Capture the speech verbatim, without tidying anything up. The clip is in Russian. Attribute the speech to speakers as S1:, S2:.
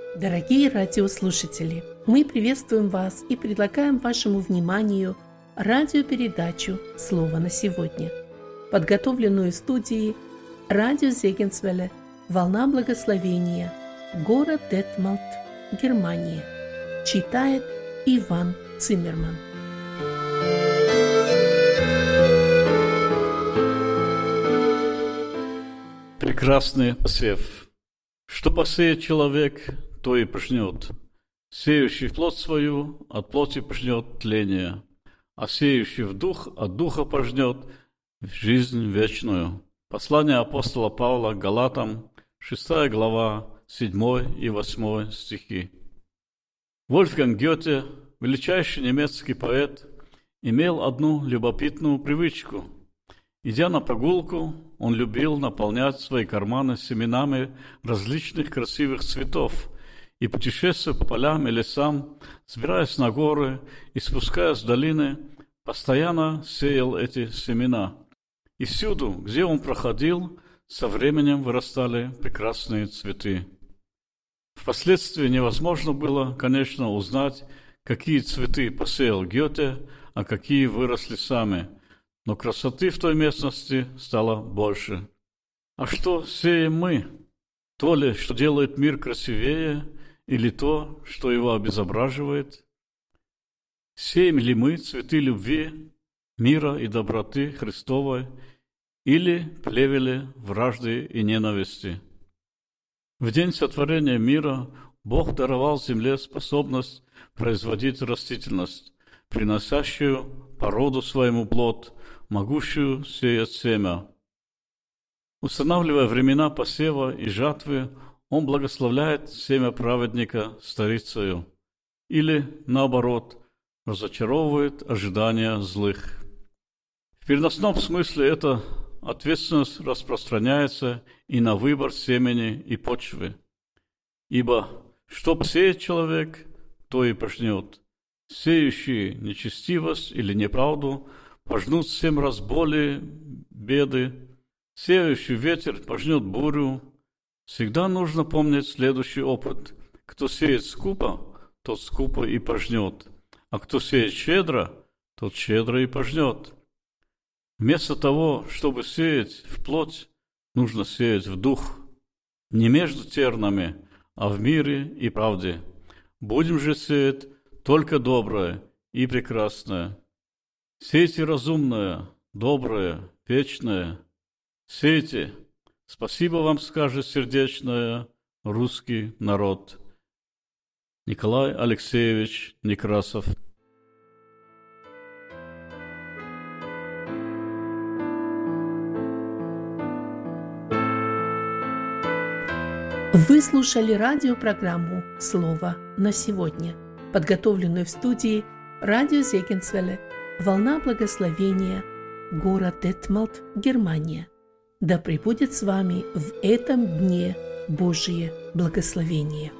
S1: Дорогие радиослушатели, мы приветствуем вас и предлагаем вашему вниманию радиопередачу «Слово на сегодня», подготовленную в студии радио Зегенсвелле «Волна благословения», город Детмалт, Германия. Читает Иван Циммерман.
S2: Прекрасный посев. Что посеет человек, то и пожнет. Сеющий в плоть свою, от плоти пожнет тление, а сеющий в дух, от духа пожнет жизнь вечную. Послание апостола Павла к Галатам, шестая глава, седьмой и восьмой стихи. Вольфганг Гёте, величайший немецкий поэт, имел одну любопытную привычку. Идя на прогулку, он любил наполнять свои карманы семенами различных красивых цветов и, путешествуя по полям и лесам, взбираясь на горы и спускаясь в долины, постоянно сеял эти семена. И всюду, где он проходил, со временем вырастали прекрасные цветы. Впоследствии невозможно было, конечно, узнать, какие цветы посеял Гёте, а какие выросли сами, но красоты в той местности стало больше. А что сеем мы? То ли, что делает мир красивее, или то, что его обезображивает? Сеем ли мы цветы любви, мира и доброты Христовой, или плевели вражды и ненависти? В день сотворения мира Бог даровал земле способность производить растительность, приносящую по роду своему плод, могущую сеять семя. Устанавливая времена посева и жатвы, он благословляет семя праведника старицею, или, наоборот, разочаровывает ожидания злых. В переносном смысле эта ответственность распространяется и на выбор семени и почвы. Ибо что посеет человек, то и пожнет. Сеющие нечестивость или неправду пожнут в семь раз более беды. Сеющий ветер пожнет бурю. Всегда нужно помнить следующий опыт. Кто сеет скупо, тот скупо и пожнет. А кто сеет щедро, тот щедро и пожнет. Вместо того, чтобы сеять в плоть, нужно сеять в дух. Не между тернами, а в мире и правде. Будем же сеять только доброе и прекрасное. Сейте разумное, доброе, вечное. Сейте. Спасибо вам скажет сердечное русский народ. Николай Алексеевич Некрасов.
S1: Вы слушали радиопрограмму «Слово на сегодня», подготовленную в студии радио Зегенсвелле «Волна благословения», город Детмалт, Германия. Да пребудет с вами в этом дне Божие благословение.